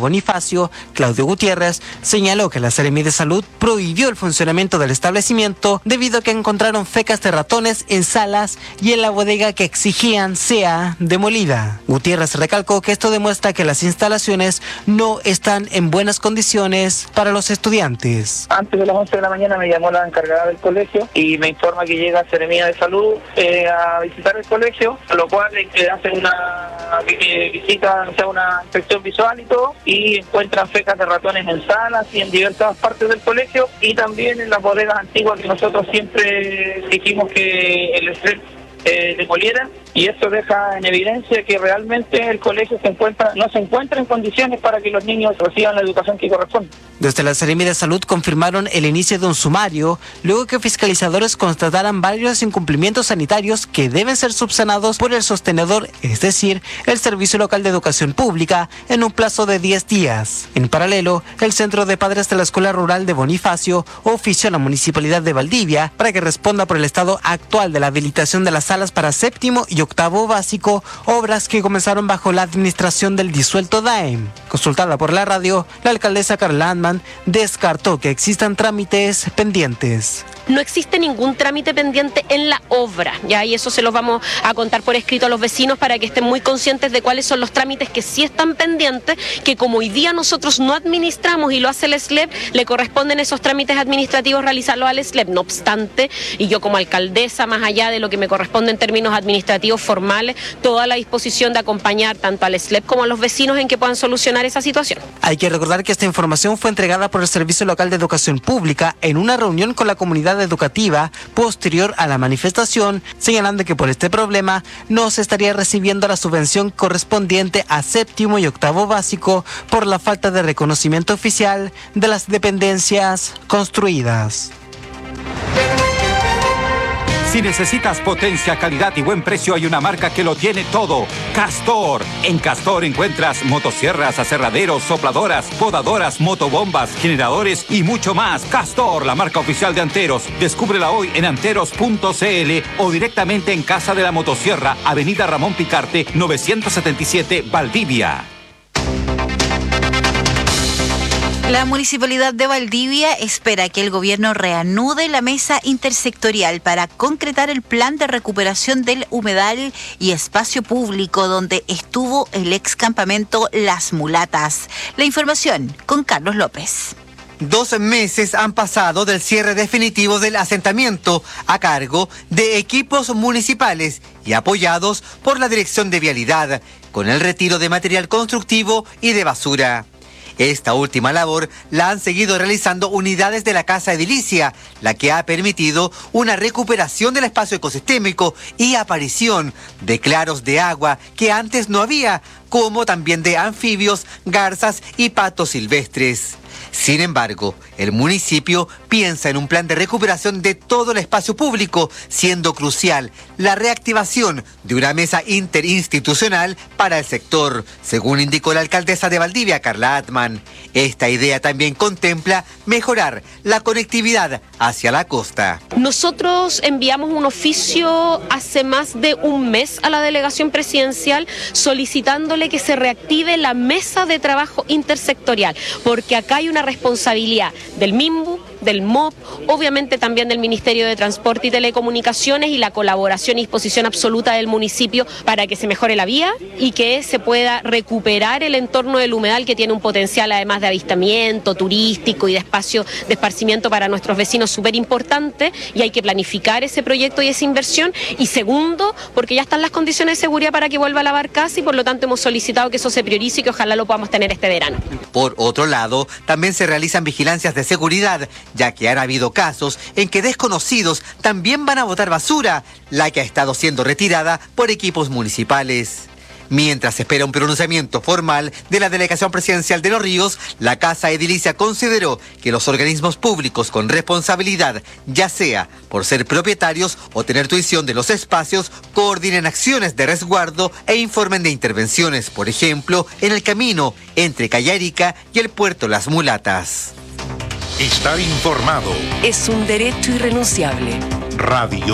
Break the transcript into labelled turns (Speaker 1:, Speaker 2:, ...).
Speaker 1: Bonifacio, Claudio Gutiérrez, señaló que la Seremi de Salud prohibió el funcionamiento del establecimiento debido a que encontraron fecas de ratones en salas y en la bodega que exigían sea demolida. Gutiérrez recalcó que esto demuestra que las instalaciones no están en buenas condiciones para los estudiantes.
Speaker 2: Antes de las 11 de la mañana me llamó la encargada del colegio y me informa que llega Seremi de Salud a visitar el colegio, a lo cual hace una visita, o sea, una inspección visual y todo, y encuentran fecas de ratones en salas y en diversas partes del colegio, y también en las bodegas antiguas que nosotros siempre dijimos que el SLEP demolieran, y esto deja en evidencia que realmente el colegio no se encuentra en condiciones para que los niños reciban la educación que corresponde.
Speaker 1: Desde la Seremi de Salud confirmaron el inicio de un sumario, luego que fiscalizadores constataran varios incumplimientos sanitarios que deben ser subsanados por el sostenedor, es decir, el Servicio Local de Educación Pública, en un plazo de 10 días. En paralelo, el Centro de Padres de la Escuela Rural de Bonifacio ofició a la Municipalidad de Valdivia para que responda por el estado actual de la habilitación de las salas para séptimo y octavo básico, obras que comenzaron bajo la administración del disuelto DAEM. Consultada por la radio, la alcaldesa Carla Antman descartó que existan trámites pendientes.
Speaker 3: No existe ningún trámite pendiente en la obra, ya, y eso se los vamos a contar por escrito a los vecinos para que estén muy conscientes de cuáles son los trámites que sí están pendientes, que como hoy día nosotros no administramos y lo hace el SLEP, le corresponden esos trámites administrativos realizarlos al SLEP. No obstante, y yo como alcaldesa, más allá de lo que me corresponde en términos administrativos formales, toda la disposición de acompañar tanto al SLEP como a los vecinos en que puedan solucionar esa situación.
Speaker 1: Hay que recordar que esta información fue entregada por el Servicio Local de Educación Pública en una reunión con la comunidad educativa posterior a la manifestación, señalando que por este problema no se estaría recibiendo la subvención correspondiente a séptimo y octavo básico por la falta de reconocimiento oficial de las dependencias construidas.
Speaker 4: Si necesitas potencia, calidad y buen precio, hay una marca que lo tiene todo. Castor. En Castor encuentras motosierras, aserraderos, sopladoras, podadoras, motobombas, generadores y mucho más. Castor, la marca oficial de Anteros. Descúbrela hoy en anteros.cl o directamente en Casa de la Motosierra, Avenida Ramón Picarte, 977, Valdivia.
Speaker 5: La Municipalidad de Valdivia espera que el gobierno reanude la mesa intersectorial para concretar el plan de recuperación del humedal y espacio público donde estuvo el ex campamento Las Mulatas. La información con Carlos López.
Speaker 6: 2 meses han pasado del cierre definitivo del asentamiento a cargo de equipos municipales y apoyados por la Dirección de Vialidad, con el retiro de material constructivo y de basura. Esta última labor la han seguido realizando unidades de la Casa Edilicia, la que ha permitido una recuperación del espacio ecosistémico y aparición de claros de agua que antes no había, como también de anfibios, garzas y patos silvestres. Sin embargo, el municipio piensa en un plan de recuperación de todo el espacio público, siendo crucial la reactivación de una mesa interinstitucional para el sector, según indicó la alcaldesa de Valdivia, Carla Antman. Esta idea también contempla mejorar la conectividad hacia la costa.
Speaker 3: Nosotros enviamos un oficio hace más de un mes a la delegación presidencial solicitándole que se reactive la mesa de trabajo intersectorial, porque acá hay una responsabilidad del MIMBU, del MOP, obviamente también del Ministerio de Transporte y Telecomunicaciones, y la colaboración y disposición absoluta del municipio para que se mejore la vía y que se pueda recuperar el entorno del humedal, que tiene un potencial además de avistamiento turístico y de espacio de esparcimiento para nuestros vecinos súper importante, y hay que planificar ese proyecto y esa inversión. Y segundo, porque ya están las condiciones de seguridad para que vuelva a la barcaza, y por lo tanto hemos solicitado que eso se priorice y que ojalá lo podamos tener este verano.
Speaker 6: Por otro lado, también se realizan vigilancias de seguridad, ya que han habido casos en que desconocidos también van a botar basura, la que ha estado siendo retirada por equipos municipales. Mientras se espera un pronunciamiento formal de la Delegación Presidencial de Los Ríos, la Casa Edilicia consideró que los organismos públicos con responsabilidad, ya sea por ser propietarios o tener tuición de los espacios, coordinen acciones de resguardo e informen de intervenciones, por ejemplo, en el camino entre Callarica y el puerto Las Mulatas.
Speaker 7: Estar informado
Speaker 8: es un derecho irrenunciable.
Speaker 7: Radio